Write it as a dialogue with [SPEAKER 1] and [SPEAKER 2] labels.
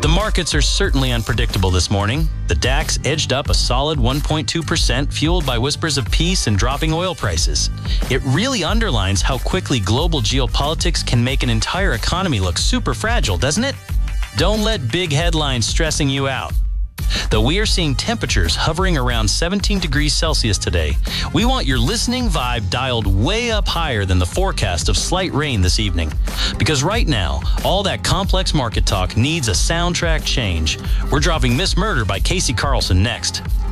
[SPEAKER 1] The markets are certainly unpredictable this morning. The DAX edged up a solid 1.2%, fueled by whispers of peace and dropping oil prices. It really underlines how quickly global geopolitics can make an entire economy look super fragile, doesn't it? Don't let big headlines stressing you out. Though we are seeing temperatures hovering around 17 degrees Celsius today, we want your listening vibe dialed way up higher than the forecast of slight rain this evening. Because right now, all that complex market talk needs a soundtrack change. We're dropping Miss Murder by Casey Carlson next.